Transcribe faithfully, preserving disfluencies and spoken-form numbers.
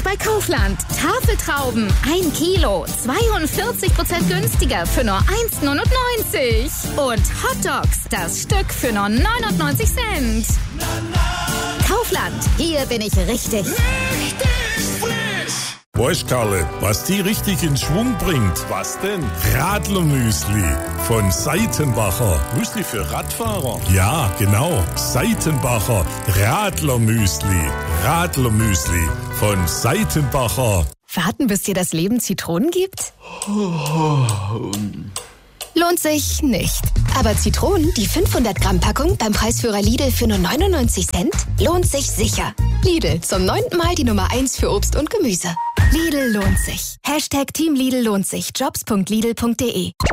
bei Kaufland. Tafeltrauben, ein Kilo, zweiundvierzig Prozent günstiger für nur eins Komma neunundneunzig. Und Hotdogs, das Stück für nur neunundneunzig Cent. Kaufland, hier bin ich richtig. Richtig frisch! Weißt, Karle, was die richtig in Schwung bringt? Was denn? Radlermüsli von Seitenbacher. Müsli für Radfahrer? Ja, genau. Seitenbacher Radlermüsli. Radlermüsli von Seitenbacher. Warten, bis dir das Leben Zitronen gibt? Lohnt sich nicht. Aber Zitronen, die fünfhundert Gramm Packung beim Preisführer Lidl für nur neunundneunzig Cent, lohnt sich sicher. Lidl, zum neunten Mal die Nummer eins für Obst und Gemüse. Lidl lohnt sich. Hashtag Team Lidl lohnt sich. Jobs punkt lidl punkt de